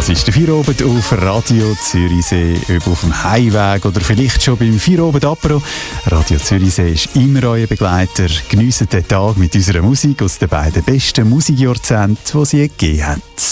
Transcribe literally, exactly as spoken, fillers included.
Das ist der Feierabend auf Radio Zürichsee, ob auf dem Heimweg oder vielleicht schon beim Feierabend Apero. Radio Zürichsee ist immer euer Begleiter. Geniessen den Tag mit unserer Musik aus den beiden besten Musikjahrzehnten, die sie je gegeben hat.